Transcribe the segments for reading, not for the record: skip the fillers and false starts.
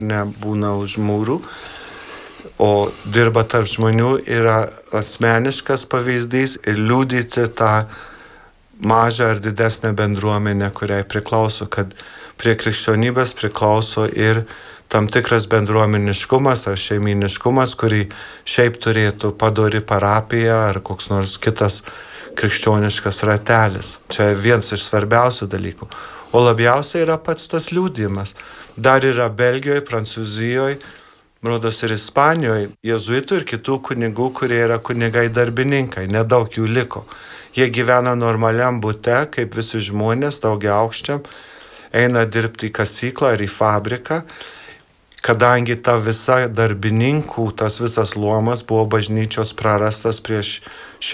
nebūna už mūrų, o dirba tarp žmonių, yra asmeniškas pavyzdys ir liudyti tą mažą ar didesnę bendruomenę, kuriai priklauso, kad prie krikščionybės priklauso ir tam tikras bendruomeniškumas ar šeiminiškumas, kurį šiaip turėtų padori parapija ar koks nors kitas krikščioniškas ratelis. Čia vienas iš svarbiausių dalykų. O labiausiai yra pats tas liudijimas. Dar yra Belgijoje, Prancūzijoje, rodos ir Ispanijoje, jėzuitų ir kitų kunigų, kurie yra kunigai darbininkai, nedaug jų liko. Jie gyvena normaliam bute, kaip visi žmonės, daugiaaukščiam, eina dirbti į kasyklą ar į fabriką, kadangi ta visa darbininkų, tas visas luomas buvo bažnyčios prarastas prieš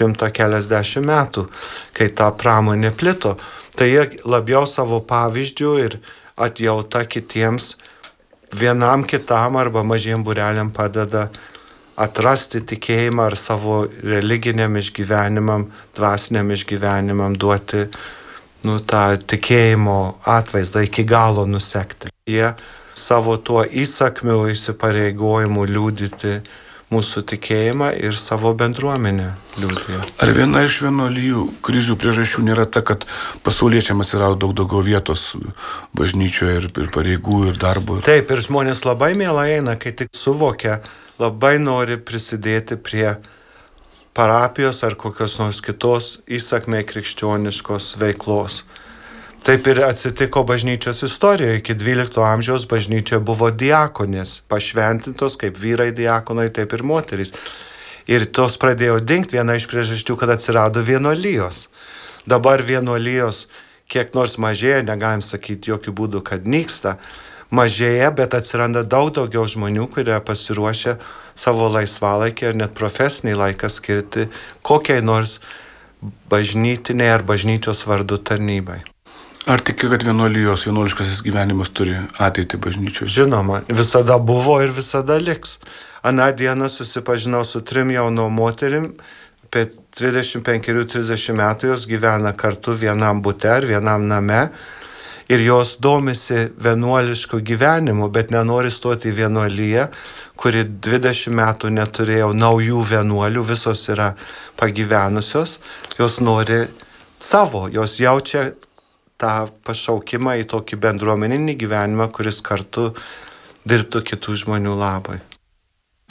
140 metų, kai ta pramonė plito. Tai jie labiau savo pavyzdžių ir atjauta kitiems, vienam kitam arba mažiem būreliam padeda atrasti tikėjimą ar savo religiniam išgyvenimam, dvasiniam išgyvenimam duoti tą tikėjimo atvaizdą iki galo nusekti. Jie savo tuo įsakmiu įsipareigojimu liudyti mūsų tikėjimą ir savo bendruomenę liudija. Ar viena iš vienuolijų krizių priežasčių nėra ta, kad pasauliečiam atsirado daug daugiau vietos bažnyčioje ir pareigų ir darbo? Taip, ir žmonės labai mielai eina, kai tik suvokia, labai nori prisidėti prie parapijos ar kokios nors kitos įsakmiai krikščioniškos veiklos. Taip ir atsitiko bažnyčios istorijoje. Iki 12 amžiaus bažnyčia buvo diakonės, pašventintos kaip vyrai diakonai, taip ir moterys. Ir tos pradėjo dingti, viena iš priežasčių, kad atsirado vienuolijos. Dabar vienuolijos kiek nors mažėja, negalim sakyti jokių būdų, kad nyksta, mažėja, bet atsiranda daug daugiau žmonių, kurie pasiruošę savo laisvalaikį ar net profesinį laiką skirti kokiai nors bažnytiniai ar bažnyčios vardu tarnybai. Ar tiki, kad vienuoliškasis gyvenimas turi ateitį bažnyčioje? Žinoma, visada buvo ir visada liks. Aną dieną susipažinau su 3 jaunom moterim, apie 25-30 metų jos gyvena kartu vienam bute ar vienam name ir jos domisi vienuolišku gyvenimu, bet nenori stoti į vienuoliją, kuri 20 metų neturėjo naujų vienuolių, visos yra pagyvenusios, jos nori savo, jos jaučia tą pašaukimą į tokį bendruomeninį gyvenimą, kuris kartu dirbtų kitų žmonių labai.